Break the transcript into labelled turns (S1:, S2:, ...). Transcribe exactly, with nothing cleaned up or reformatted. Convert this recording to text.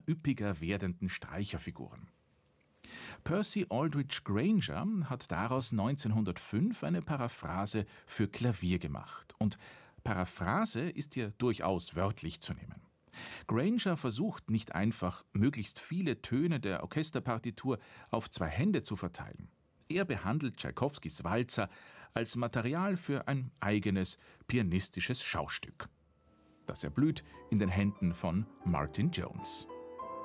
S1: üppiger werdenden Streicherfiguren. Percy Aldrich Granger hat daraus neunzehnhundertfünf eine Paraphrase für Klavier gemacht. Und Paraphrase ist hier durchaus wörtlich zu nehmen. Granger versucht nicht einfach, möglichst viele Töne der Orchesterpartitur auf zwei Hände zu verteilen. Er behandelt Tschaikowskis Walzer als Material für ein eigenes pianistisches Schaustück. Das erblüht in den Händen von Martin Jones.